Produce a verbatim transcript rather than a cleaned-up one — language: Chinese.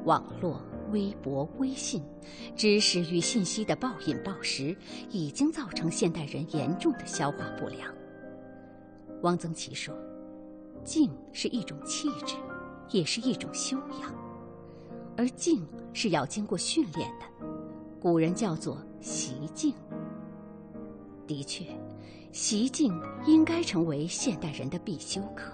网络、微博、微信，知识与信息的暴饮暴食，已经造成现代人严重的消化不良。汪曾祺说，静是一种气质，也是一种修养，而静是要经过训练的，古人叫做习静。的确，习静应该成为现代人的必修课。